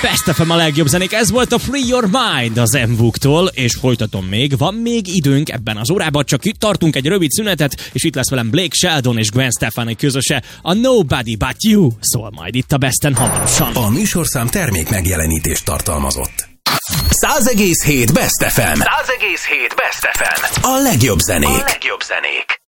Best FM a legjobb zenék, ez volt a Free Your Mind az M-Book-tól, és folytatom még, van még időnk ebben az órában, csak itt tartunk egy rövid szünetet, és itt lesz velem Blake Shelton és Gwen Stefani közöse, a Nobody But You, szól majd itt a Besten hamarosan. A műsorszám termék megjelenítést tartalmazott. 100,7 Best FM. 100,7 Best FM. A legjobb zenék.